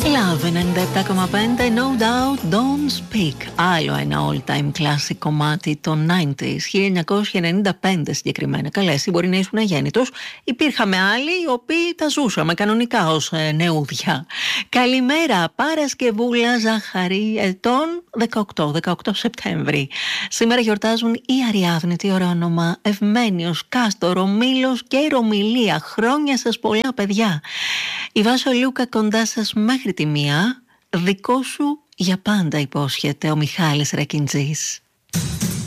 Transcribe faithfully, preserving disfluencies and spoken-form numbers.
Love ενενήντα επτά κόμμα πέντε, No Doubt, Don't Speak. Άλλο ένα all-time classic κομμάτι των ενενήντα, χίλια εννιακόσια ενενήντα πέντε συγκεκριμένα. Καλά, εσύ μπορεί να ήσουν αγέννητος. Υπήρχαμε άλλοι οι οποίοι τα ζούσαμε κανονικά ως ε, νεούδια. Καλημέρα, Παρασκευούλα Ζαχαρή, ετών δεκαοκτώ, δεκαοκτώ Σεπτέμβρη. Σήμερα γιορτάζουν οι Αριάδνοι, τι ωραίο όνομα. Ευμένιος, Κάστορο, Μήλος και Ρωμιλία. Χρόνια σας πολλά, παιδιά. Η Βάσο Λούκα κοντά σας μέχρι τη μία. Δικό σου για πάντα, υπόσχεται ο Μιχάλης Ρακιντζής.